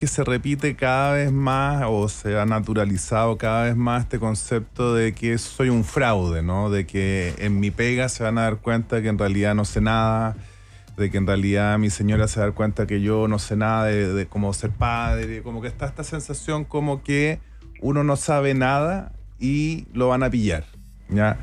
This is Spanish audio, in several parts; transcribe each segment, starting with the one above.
que se repite cada vez más o se ha naturalizado cada vez más este concepto de que soy un fraude, ¿no? De que en mi pega se van a dar cuenta de que en realidad no sé nada, de que en realidad mi señora se va a dar cuenta que yo no sé nada de cómo ser padre, como que está esta sensación como que uno no sabe nada y lo van a pillar, ¿ya?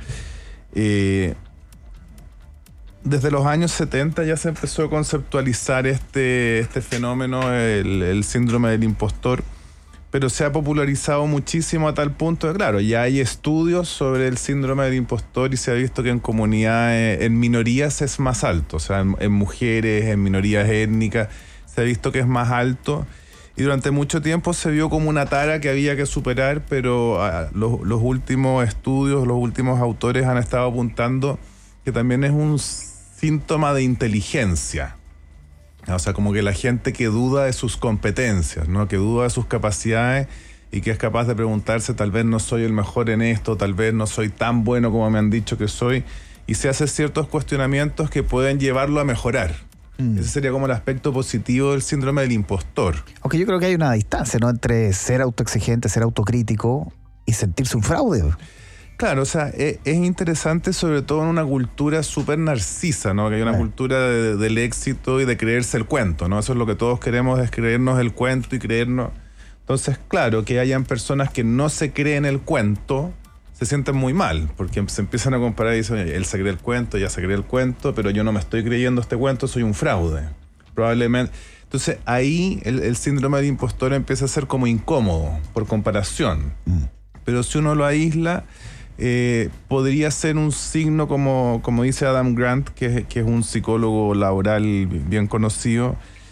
Desde los años 70 ya se empezó a conceptualizar este fenómeno, el síndrome del impostor, pero se ha popularizado muchísimo a tal punto de, claro, ya hay estudios sobre el síndrome del impostor y se ha visto que en comunidades, en minorías es más alto, o sea, en mujeres, en minorías étnicas, se ha visto que es más alto y durante mucho tiempo se vio como una tara que había que superar, pero los últimos estudios, los últimos autores han estado apuntando que también es un síntoma de inteligencia. O sea, como que la gente que duda de sus competencias, ¿no? Que duda de sus capacidades y que es capaz de preguntarse, tal vez no soy el mejor en esto, tal vez no soy tan bueno como me han dicho que soy, y se hace ciertos cuestionamientos que pueden llevarlo a mejorar. Ese sería como el aspecto positivo del síndrome del impostor. Aunque yo creo que hay una distancia, ¿no? Entre ser autoexigente, ser autocrítico y sentirse un fraude. Claro, o sea, es interesante sobre todo en una cultura súper narcisa, ¿no? Que hay una cultura del éxito y de creerse el cuento, ¿no? Eso es lo que todos queremos, es creernos el cuento y creernos. Entonces, claro, que hayan personas que no se creen el cuento, se sienten muy mal, porque se empiezan a comparar y dicen, oye, él se cree el cuento, ya se cree el cuento, pero yo no me estoy creyendo este cuento, soy un fraude. Probablemente. Entonces, ahí el síndrome del impostor empieza a ser como incómodo, por comparación. Pero si uno lo aísla, podría ser un signo como dice Adam Grant, que es un psicólogo laboral bien conocido,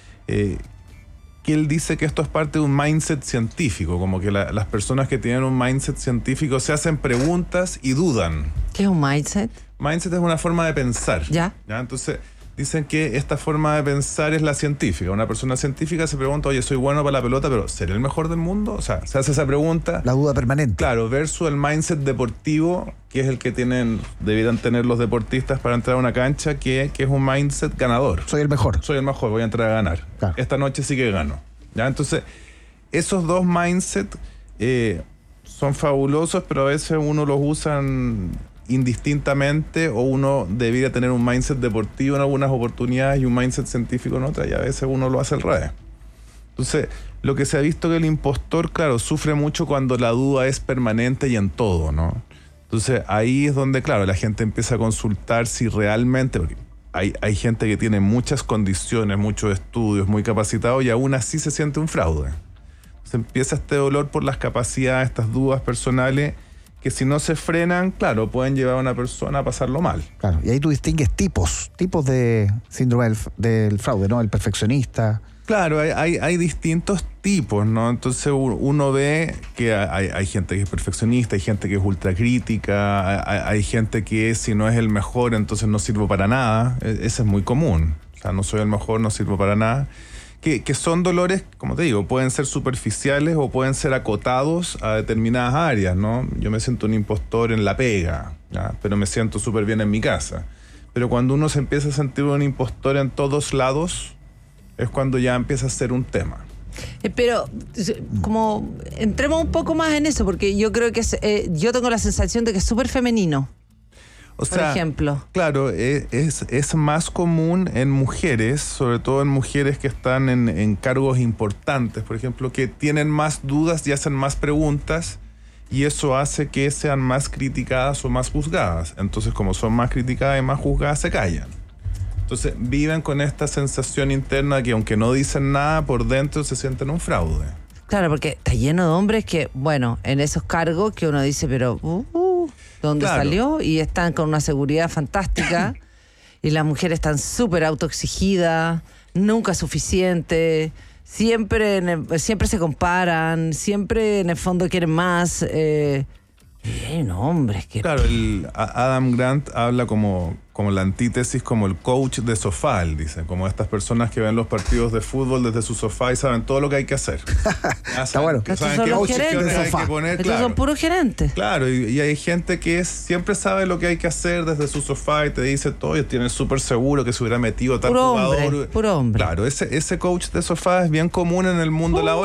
que él dice que esto es parte de un mindset científico, como que las personas que tienen un mindset científico se hacen preguntas y dudan. ¿Qué es un mindset? Mindset es una forma de pensar. ¿Ya? Entonces dicen que esta forma de pensar es la científica. Una persona científica se pregunta, oye, soy bueno para la pelota, pero ¿seré el mejor del mundo? O sea, se hace esa pregunta. La duda permanente. Claro, versus el mindset deportivo, que es el que debieran tener los deportistas para entrar a una cancha, que es un mindset ganador. Soy el mejor. Soy el mejor, voy a entrar a ganar. Claro. Esta noche sí que gano. ¿Ya? Entonces, esos dos mindsets son fabulosos, pero a veces uno los usa indistintamente, o uno debería tener un mindset deportivo en algunas oportunidades y un mindset científico en otras, y a veces uno lo hace al revés. Entonces, lo que se ha visto que el impostor, claro, sufre mucho cuando la duda es permanente y en todo, ¿no? Entonces, ahí es donde, claro, la gente empieza a consultar si realmente, porque hay gente que tiene muchas condiciones, muchos estudios, muy capacitado, y aún así se siente un fraude. Entonces empieza este dolor por las capacidades, estas dudas personales, que si no se frenan, claro, pueden llevar a una persona a pasarlo mal. Claro, y ahí tú distingues tipos de síndrome del fraude, ¿no? El perfeccionista. Claro, hay distintos tipos, ¿no? Entonces uno ve que hay gente que es perfeccionista, hay gente que es ultracrítica, hay gente que si no es el mejor, entonces no sirvo para nada. Ese es muy común. O sea, no soy el mejor, no sirvo para nada. Que son dolores, como te digo, pueden ser superficiales o pueden ser acotados a determinadas áreas, ¿no? Yo me siento un impostor en la pega, ¿ya? Pero me siento súper bien en mi casa. Pero cuando uno se empieza a sentir un impostor en todos lados, es cuando ya empieza a ser un tema. Pero como entremos un poco más en eso, porque yo creo que yo tengo la sensación de que es súper femenino. O sea, por ejemplo. Claro, es más común en mujeres, sobre todo en mujeres que están en cargos importantes, por ejemplo, que tienen más dudas y hacen más preguntas, y eso hace que sean más criticadas o más juzgadas. Entonces, como son más criticadas y más juzgadas, se callan. Entonces, viven con esta sensación interna que aunque no dicen nada, por dentro se sienten un fraude. Claro, porque está lleno de hombres que, bueno, en esos cargos que uno dice, pero ¿dónde salió? Y están con una seguridad fantástica y las mujeres están súper autoexigidas, nunca suficiente, siempre se comparan, siempre en el fondo quieren más. Bien, hombres que... Claro, Adam Grant habla como como la antítesis, como el coach de sofá, él dice, como estas personas que ven los partidos de fútbol desde su sofá y saben todo lo que hay que hacer. Está bueno. Estos son los gerentes. Hay que poner, Estos claro. son puros gerentes. Claro, y hay gente que siempre sabe lo que hay que hacer desde su sofá y te dice todo, y tiene súper seguro que se hubiera metido tal Puro jugador. hombre, puro hombre. Claro, ese coach de sofá es bien común en el mundo laboral.